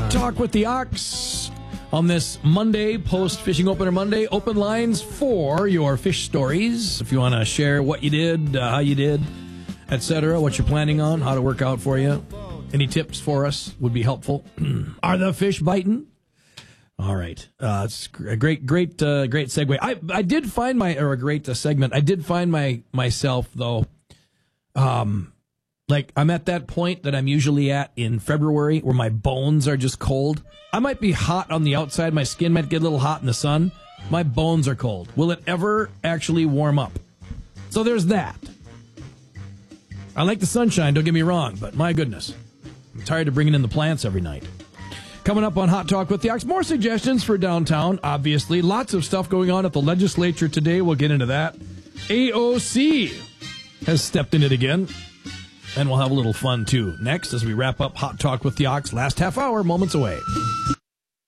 Hot Talk with the Ox on this Monday, post-Fishing Opener Monday. Open lines for your fish stories. If you want to share what you did, how you did, etc., what you're planning on, how to work out for you. Any tips for us would be helpful. Are the fish biting? All right. It's a great segue. I did find a great segment. I did find myself, though, like I'm at that point that I'm usually at in February where my bones are just cold. I might be hot on the outside. My skin might get a little hot in the sun. My bones are cold. Will it ever actually warm up? So there's that. I like the sunshine, don't get me wrong, but my goodness. I'm tired of bringing in the plants every night. Coming up on Hot Talk with the Ox, more suggestions for downtown, obviously. Lots of stuff going on at the legislature today. We'll get into that. AOC has stepped in it again. And we'll have a little fun, too. Next, as we wrap up Hot Talk with the Ox, last half hour, moments away.